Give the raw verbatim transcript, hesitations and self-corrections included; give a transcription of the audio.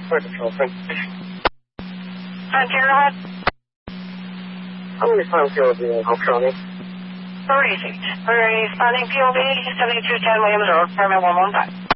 Fire Patrol, thank you. Frontier Hut. How many times do you have the Hope County? Three feet. We're responding P O V seventy-two ten Williams Road, permit one one five.